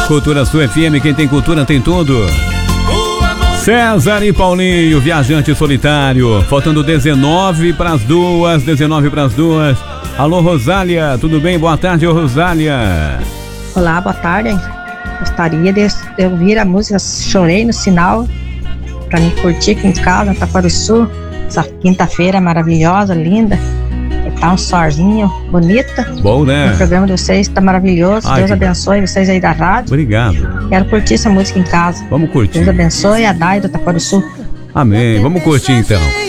Cultura Sul FM, quem tem cultura tem tudo. César e Paulinho, Viajante Solitário. Faltando 19 para as 2, 19 para as 2. Alô, Rosália, tudo bem? Boa tarde, Rosália. Olá, boa tarde. Gostaria de ouvir a música Chorei no Sinal, para me curtir aqui em casa, no Taquarussu. Essa quinta-feira maravilhosa, linda. Tá um solzinho bonita. Bom, né? O programa de vocês tá maravilhoso. Ai, Deus abençoe vocês aí da rádio. Obrigado. Quero curtir essa música em casa. Vamos curtir. Deus abençoe a Dai do Taquarussu. Amém. Vamos curtir então.